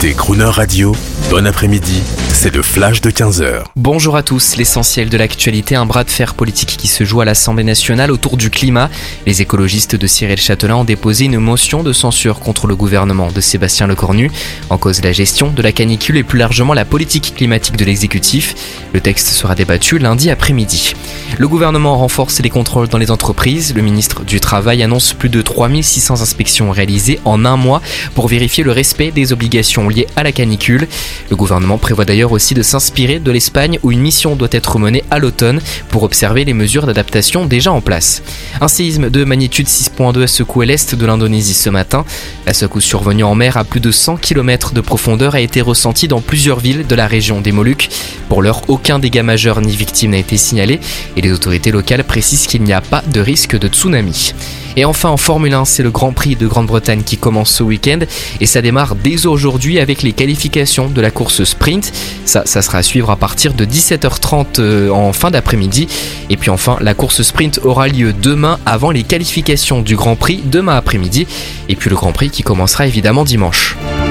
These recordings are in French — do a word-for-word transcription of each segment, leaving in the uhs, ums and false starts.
écoutez Crooner Radio, bon après-midi, c'est le flash de quinze heures. Bonjour à tous, l'essentiel de l'actualité, un bras de fer politique qui se joue à l'Assemblée nationale autour du climat. Les écologistes de Cyril Châtelain ont déposé une motion de censure contre le gouvernement de Sébastien Lecornu. En cause la gestion de la canicule et plus largement la politique climatique de l'exécutif. Le texte sera débattu lundi après-midi. Le gouvernement renforce les contrôles dans les entreprises. Le ministre du Travail annonce plus de trois mille six cents inspections réalisées en un mois pour vérifier le respect des obligations liées à la canicule. Le gouvernement prévoit d'ailleurs aussi de s'inspirer de l'Espagne où une mission doit être menée à l'automne pour observer les mesures d'adaptation déjà en place. Un séisme de magnitude six virgule deux a secoué l'est de l'Indonésie ce matin. La secousse survenue en mer à plus de cent kilomètres de profondeur a été ressentie dans plusieurs villes de la région des Moluques. Pour l'heure, aucun dégât majeur ni victime n'a été signalé et les autorités locales précisent qu'il n'y a pas de risque de tsunami. Et enfin en Formule un, c'est le Grand Prix de Grande-Bretagne qui commence ce week-end et ça démarre dès aujourd'hui avec les qualifications de la course sprint. Ça, ça sera à suivre à partir de dix-sept heures trente euh, en fin d'après-midi. Et puis enfin, la course sprint aura lieu demain avant les qualifications du Grand Prix demain après-midi. Et puis le Grand Prix qui commencera évidemment dimanche.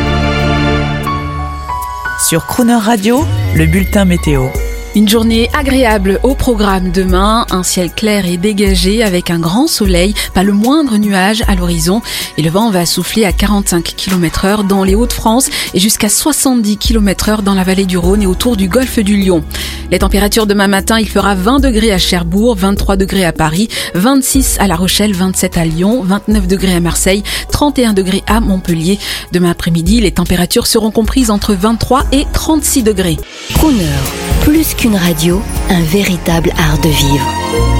Sur Crooner Radio, le bulletin météo. Une journée agréable au programme demain, un ciel clair et dégagé avec un grand soleil, pas le moindre nuage à l'horizon et le vent va souffler à quarante-cinq kilomètres heure dans les Hauts-de-France et jusqu'à soixante-dix kilomètres heure dans la vallée du Rhône et autour du golfe du Lion. Les températures demain matin, il fera vingt degrés à Cherbourg, vingt-trois degrés à Paris, vingt-six à La Rochelle, vingt-sept à Lyon, vingt-neuf degrés à Marseille, trente et un degrés à Montpellier. Demain après-midi, les températures seront comprises entre vingt-trois et trente-six degrés. Crooner, plus qu'une radio, un véritable art de vivre.